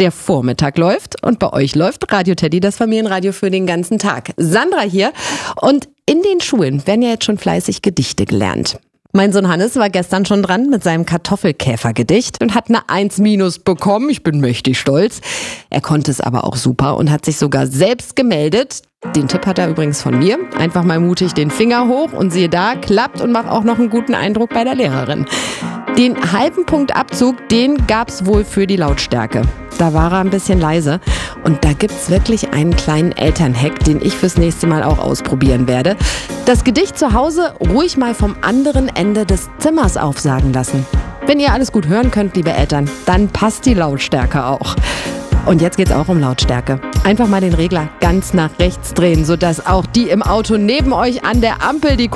Der Vormittag läuft und bei euch läuft Radio Teddy, das Familienradio für den ganzen Tag. Sandra hier und in den Schulen werden ja jetzt schon fleißig Gedichte gelernt. Mein Sohn Hannes war gestern schon dran mit seinem Kartoffelkäfergedicht und hat eine 1- bekommen. Ich bin mächtig stolz. Er konnte es aber auch super und hat sich sogar selbst gemeldet. Den Tipp hat er übrigens von mir. Einfach mal mutig den Finger hoch und siehe da, klappt und macht auch noch einen guten Eindruck bei der Lehrerin. Den halben Punkt Abzug, den gab's wohl für die Lautstärke. Da war er ein bisschen leise. Und da gibt's wirklich einen kleinen Elternhack, den ich fürs nächste Mal auch ausprobieren werde. Das Gedicht zu Hause ruhig mal vom anderen Ende des Zimmers aufsagen lassen. Wenn ihr alles gut hören könnt, liebe Eltern, dann passt die Lautstärke auch. Und jetzt geht's auch um Lautstärke. Einfach mal den Regler ganz nach rechts drehen, sodass auch die im Auto neben euch an der Ampel die